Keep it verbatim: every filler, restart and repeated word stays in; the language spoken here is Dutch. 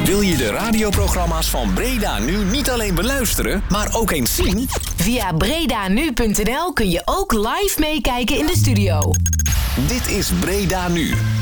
Wil je de radioprogramma's van Breda Nu niet alleen beluisteren, maar ook eens zien? Via bredanu punt n l kun je ook live meekijken in de studio. Dit is Breda Nu.